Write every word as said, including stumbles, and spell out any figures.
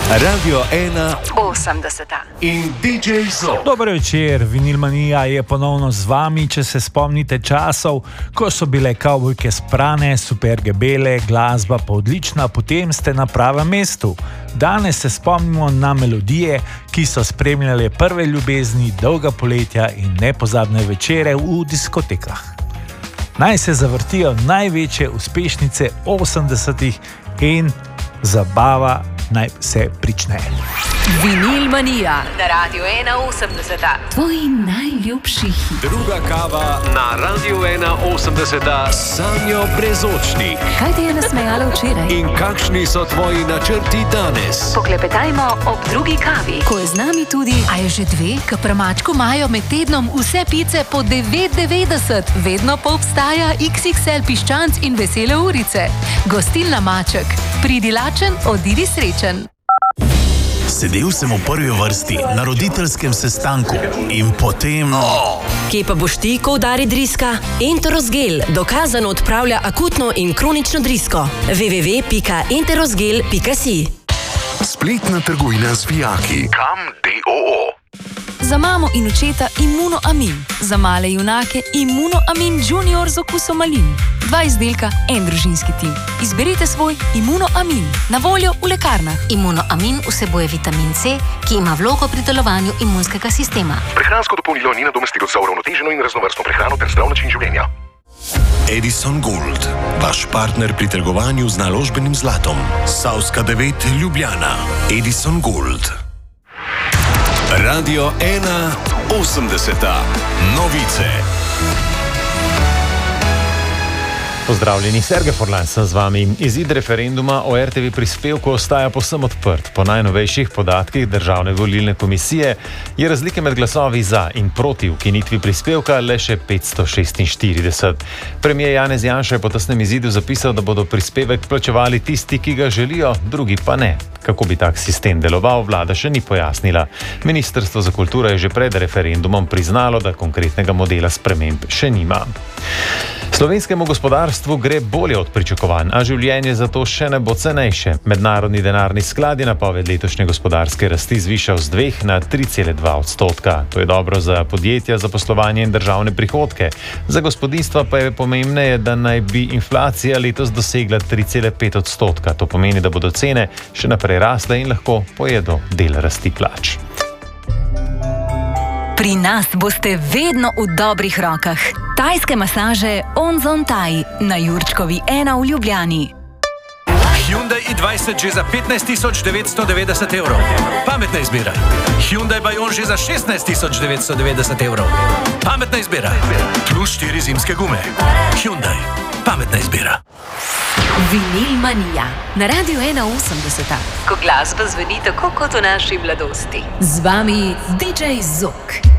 Radio ena osemdeseta in D J Zok. Dober večer, Vinilmanija je ponovno z vami, če se spomnite časov, ko so bile kavbojke sprane, superge bele, glasba pa odlična, potem ste na pravem mestu. Danes se spomnimo na melodije, ki so spremljale prve ljubezni, dolga poletja in nepozabne večere v diskotekah. Naj se zavrtijo največje uspešnice osemdesetih in zabava naj se prične. Vinilmanija na Radio ena osemdeseta. Tvoji najljubši hit. Druga kava na Radio ena osemdeseta s Sanjo Brezočnik. Kaj te je nasmejalo včeraj? In kakšni so tvoji načrti danes? Poklepetajmo ob drugi kavi. Ko je z nami tudi, a je že dve, k premačku imajo med tednom vse pice po devet devetdeset. Vedno pa obstaja iks iks el piščanc in vesele urice. Gostilna Maček. Pridi lačen, odidi srečen. Sedel sem v prvi vrsti na roditeljskem sestanku in potem... Oh. Kje pa boš ti, ko udari driska? Enterosgel dokazano odpravlja akutno in kronično drisko. w w w pika enterosgel pika si. Spletna trgovina z vijaki. Kam D O O. Za mamo in očeta Immunoamin. Za male junake Immunoamin Junior z okusom malin. Dva izdelka, en družinski tim. Izberite svoj Immunoamin. Na voljo v lekarnah. Immunoamin vsebuje vitamin C, ki ima vlogo pri delovanju imunskega sistema. Prehransko dopolnilo ni nadomestilo za uravnoteženo in raznovrstno prehrano ter zdrav način življenja. Edison Gold, vaš partner pri trgovanju z naložbenim zlatom. Savska devet, Ljubljana. Edison Gold. Radio ena osemdeseta. Novice. Pozdravljeni, Sergej Forlan sem z vami. Izid referenduma o er te ve prispevku ostaja povsem odprt. Po najnovejših podatkih Državne volilne komisije je razlike med glasovi za in proti ukinitvi prispevka le še petsto šestinštirideset. Premier Janez Janša je po tesnem izidu zapisal, da bodo prispevek plačevali tisti, ki ga želijo, drugi pa ne. Kako bi tak sistem deloval, vlada še ni pojasnila. Ministrstvo za kulturo je že pred referendumom priznalo, da konkretnega modela sprememb še nima. Slovenskemu gospodarstvu gre bolje od pričakovanj, a življenje zato še ne bo cenejše. Mednarodni denarni sklad je napoved letošnje gospodarske rasti zvišal z dveh na tri cele dva odstotka. To je dobro za podjetja, za poslovanje in državne prihodke. Za gospodinjstva pa je pomembneje, da naj bi inflacija letos dosegla tri cele pet odstotka. To pomeni, da bodo cene še naprej rasle in lahko pojedo del rasti plač. Pri nas boste vedno v dobrih rokah. Tajske masaže Onzon Thai na Jurčkovi ena v Ljubljani. Hyundai i dvajset že za petnajst tisoč devetsto devetdeset evrov. Pametna izbira. Hyundai Bayon že za šestnajst tisoč devetsto devetdeset evrov. Pametna izbira. Plus štiri zimske gume. Hyundai. Pametna izbira. Vinilmanija na Radio ena osemdeseta. Ko glasba zveni tako kot v naši mladosti. Z vami D J Zok.